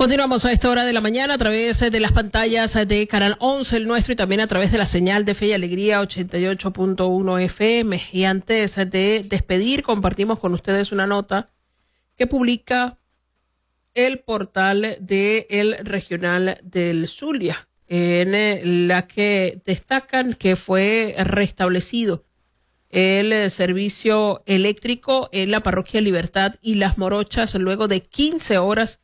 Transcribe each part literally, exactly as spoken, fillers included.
Continuamos a esta hora de la mañana a través de las pantallas de Canal once, el nuestro, y también a través de la señal de Fe y Alegría ochenta y ocho punto uno F M. Y antes de despedir, compartimos con ustedes una nota que publica el portal de El Regional del Zulia, en la que destacan que fue restablecido el servicio eléctrico en la parroquia Libertad y Las Morochas luego de quince horas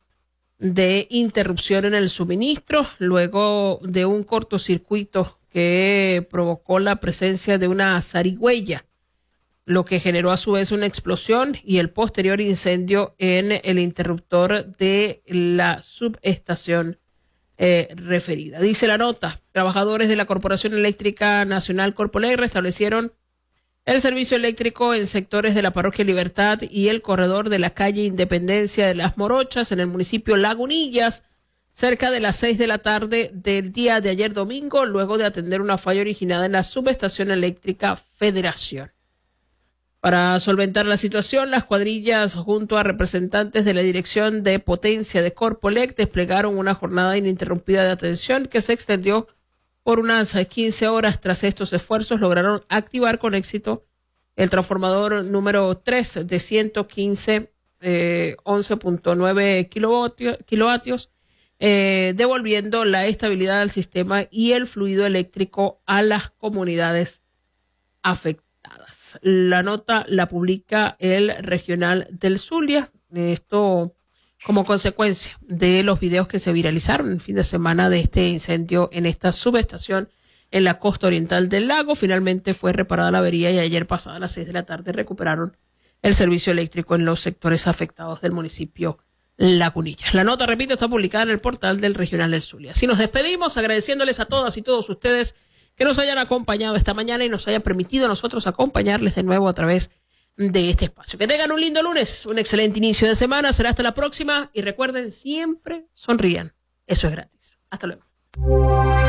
de interrupción en el suministro, luego de un cortocircuito que provocó la presencia de una zarigüeya, lo que generó a su vez una explosión y el posterior incendio en el interruptor de la subestación eh, referida. Dice la nota, trabajadores de la Corporación Eléctrica Nacional Corpoelec restablecieron el servicio eléctrico en sectores de la parroquia Libertad y el corredor de la calle Independencia de Las Morochas en el municipio Lagunillas, cerca de las seis de la tarde del día de ayer domingo, luego de atender una falla originada en la subestación eléctrica Federación. Para solventar la situación, las cuadrillas junto a representantes de la Dirección de Potencia de Corpoelec desplegaron una jornada ininterrumpida de atención que se extendió por unas quince horas. Tras estos esfuerzos lograron activar con éxito el transformador número tres de ciento quince, eh, once punto nueve kilovatios, eh, devolviendo la estabilidad al sistema y el fluido eléctrico a las comunidades afectadas. La nota la publica El Regional del Zulia. Esto como consecuencia de los videos que se viralizaron el fin de semana de este incendio en esta subestación en la costa oriental del lago. Finalmente fue reparada la avería y ayer pasada a las seis de la tarde recuperaron el servicio eléctrico en los sectores afectados del municipio Lagunillas. La nota, repito, está publicada en el portal del Regional del Zulia. Así nos despedimos agradeciéndoles a todas y todos ustedes que nos hayan acompañado esta mañana y nos hayan permitido a nosotros acompañarles de nuevo a través de este espacio. Que tengan un lindo lunes, un excelente inicio de semana. Será hasta la próxima y recuerden, siempre sonrían. Eso es gratis. Hasta luego.